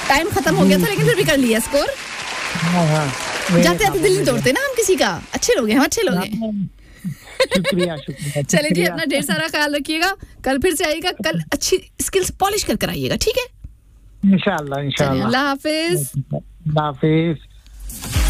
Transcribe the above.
Time खत्म हो गया था लेकिन फिर भी कर लिया स्कोर। जाते जाते दिल नहीं तोड़ते ना हम किसी का। अच्छे लोग हैं हम, अच्छे लोग हैं। शुक्रिया शुक्रिया। चलिए जी, अपना ढेर सारा ख्याल रखिएगा। कल फिर से आइएगा, कल अच्छी स्किल्स पॉलिश कर आइएगा, ठीक है? इंशाल्लाह इंशाल्लाह। अल्लाह हाफिज। अल्लाह हाफिज।